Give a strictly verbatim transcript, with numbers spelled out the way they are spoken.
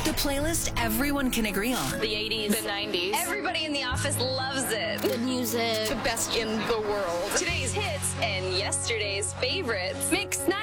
The playlist everyone can agree on. The eighties. The nineties. Everybody in the office loves it. The music. The best in the world. Today's hits and yesterday's favorites. Mix